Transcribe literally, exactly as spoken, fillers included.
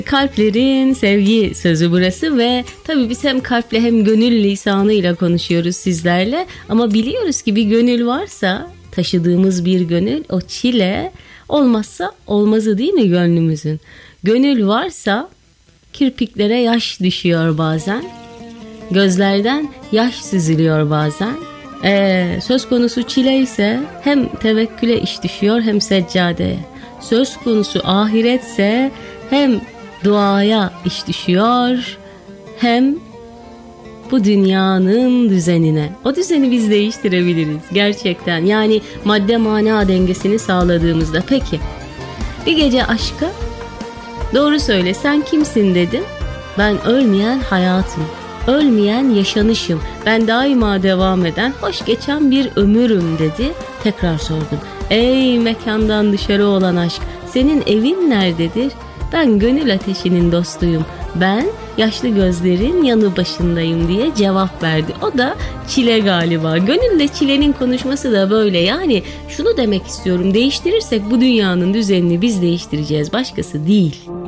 Kalplerin sevgi sözü burası ve tabii biz hem kalple hem gönül lisanıyla konuşuyoruz sizlerle. Ama biliyoruz ki bir gönül varsa, taşıdığımız bir gönül, o çile olmazsa olmazı değil mi gönlümüzün? Gönül varsa kirpiklere yaş düşüyor bazen, gözlerden yaş süzülüyor bazen. Ee, söz konusu çile ise hem tevekküle iş düşüyor hem seccadeye. Söz konusu ahiretse hem duaya iş düşüyor hem bu dünyanın düzenine. O düzeni biz değiştirebiliriz gerçekten. Yani madde mana dengesini sağladığımızda. Peki bir gece aşkı, doğru söyle sen kimsin dedim. Ben ölmeyen hayatım, ölmeyen yaşanışım, ben daima devam eden hoş geçen bir ömürüm dedi. Tekrar sordum. Ey mekandan dışarı olan aşk, senin evin nerededir? Ben gönül ateşinin dostuyum, ben yaşlı gözlerin yanı başındayım diye cevap verdi. O da çile galiba. Gönülle çilenin konuşması da böyle. Yani şunu demek istiyorum, değiştirirsek bu dünyanın düzenini biz değiştireceğiz, başkası değil.